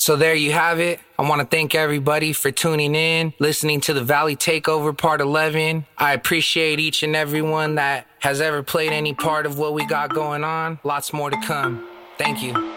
So there you have it. I want to thank everybody for tuning in, listening to the Valley Takeover Part 11. I appreciate each and every one that has ever played any part of what we got going on. Lots more to come. Thank you.